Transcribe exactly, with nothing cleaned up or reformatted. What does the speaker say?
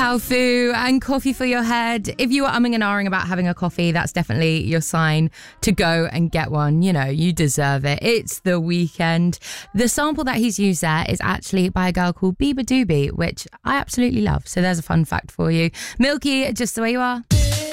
Pao Fu and Coffee for Your Head. If you are umming and ahhing about having a coffee, that's definitely your sign to go and get one. You know, you deserve it. It's the weekend. The sample that he's used there is actually by a girl called Biba Doobie, which I absolutely love. So there's a fun fact for you. Milky, Just the Way You Are.